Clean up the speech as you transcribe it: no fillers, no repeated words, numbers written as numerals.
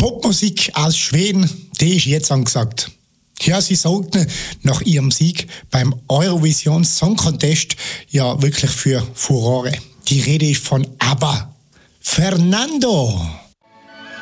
Popmusik aus Schweden, die ist jetzt angesagt. Ja, sie sorgten nach ihrem Sieg beim Eurovision Song Contest ja wirklich für Furore. Die Rede ist von ABBA. Fernando!